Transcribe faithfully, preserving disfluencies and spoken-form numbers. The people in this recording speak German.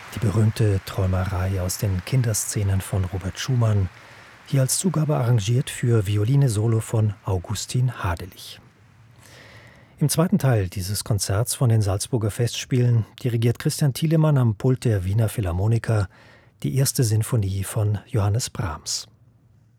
Die berühmte Träumerei aus den Kinderszenen von Robert Schumann, hier als Zugabe arrangiert für Violine-Solo von Augustin Hadelich. Im zweiten Teil dieses Konzerts von den Salzburger Festspielen dirigiert Christian Thielemann am Pult der Wiener Philharmoniker die erste Sinfonie von Johannes Brahms.